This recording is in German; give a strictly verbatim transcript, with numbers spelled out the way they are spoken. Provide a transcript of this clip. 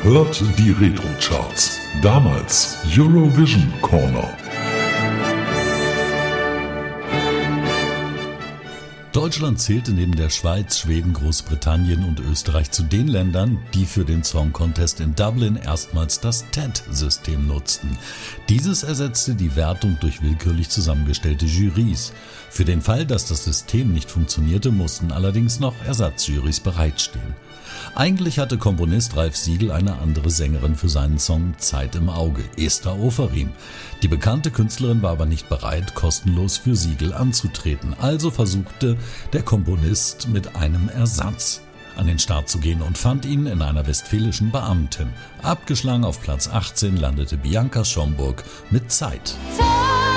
hört die Retro-Charts. Damals Eurovision Corner. Deutschland zählte neben der Schweiz, Schweden, Großbritannien und Österreich zu den Ländern, die für den Song Contest in Dublin erstmals das T E D-System nutzten. Dieses ersetzte die Wertung durch willkürlich zusammengestellte Jurys. Für den Fall, dass das System nicht funktionierte, mussten allerdings noch Ersatzjurys bereitstehen. Eigentlich hatte Komponist Ralf Siegel eine andere Sängerin für seinen Song Zeit im Auge, Esther Oferim. Die bekannte Künstlerin war aber nicht bereit, kostenlos für Siegel anzutreten. Also versuchte der Komponist mit einem Ersatz an den Start zu gehen und fand ihn in einer westfälischen Beamtin. Abgeschlagen auf Platz achtzehn landete Bianca Schomburg mit Zeit.